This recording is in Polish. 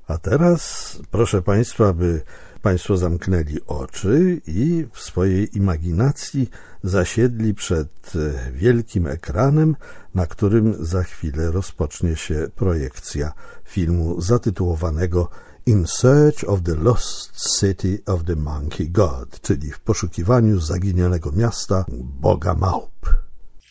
A teraz proszę Państwa, by Państwo zamknęli oczy i w swojej imaginacji zasiedli przed wielkim ekranem, na którym za chwilę rozpocznie się projekcja filmu zatytułowanego In Search of the Lost City of the Monkey God, czyli w poszukiwaniu zaginionego miasta Boga Małp.